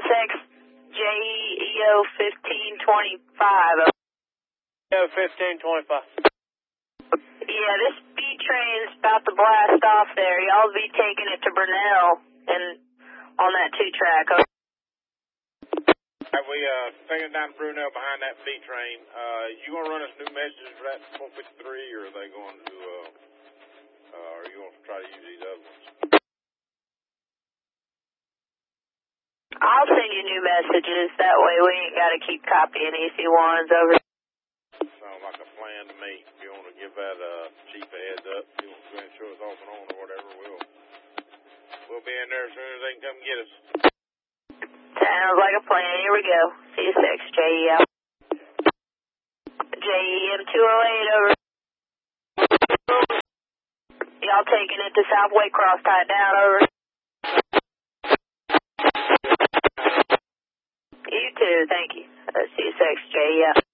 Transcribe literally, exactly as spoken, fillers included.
six J E O fifteen twenty-five. E O fifteen twenty-five. Yeah, this B train's about to blast off there. Y'all be taking it to Brunel and on that two track. Okay. Right, we uh taking it down to Brunel behind that B train. Uh, you gonna run us new messages for that four fifty-three, or are they going to uh, uh, are you gonna try to use these other ones? I'll send you new messages. That way we ain't got to keep copying E C ones over. Sounds like a plan to me. If you want to give that uh, chief a heads up, if you want to go ahead and show us off and on or whatever, we'll we'll be in there as soon as they can come get us. Sounds like a plan. Here we go. C six J E M. J E M two oh eight over. Y'all taking it to South Waycross, tied down over. You too, thank you. Uh, C six J E M.